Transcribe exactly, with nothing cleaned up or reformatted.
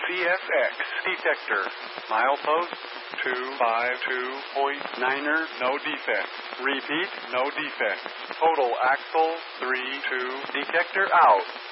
V F X detector. Milepost two five two point niner, no defect. Repeat, no defect. Total axle three two, detector out.